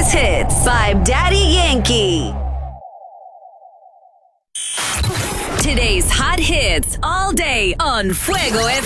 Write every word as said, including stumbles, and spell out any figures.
Greatest Hits by Daddy Yankee. Today's hot hits all day on Fuego F